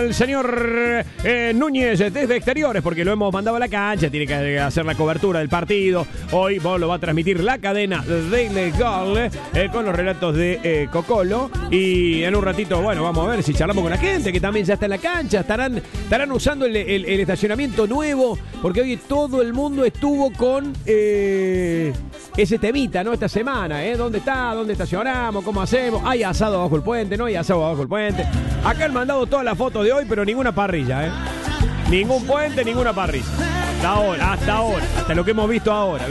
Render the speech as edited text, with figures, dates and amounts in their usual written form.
el señor Núñez desde exteriores, porque lo hemos mandado a la cancha, tiene que hacer la cobertura del partido. Hoy vos lo va a transmitir la cadena Daily Gol con los relatos de Cocolo. Y en un ratito, bueno, vamos a ver si charlamos con la gente que también ya está en la cancha. Estarán usando el estacionamiento nuevo, porque hoy todo el mundo estuvo con ese temita, ¿no? Esta semana, ¿dónde está? ¿Dónde estacionamos? ¿Cómo hacemos? ¿Hay asado bajo el puente? ¿No hay asado bajo el puente? Acá han mandado todas las fotos de hoy, pero ninguna parrilla, Ningún puente, ninguna parrilla. Hasta ahora, hasta lo que hemos visto ahora.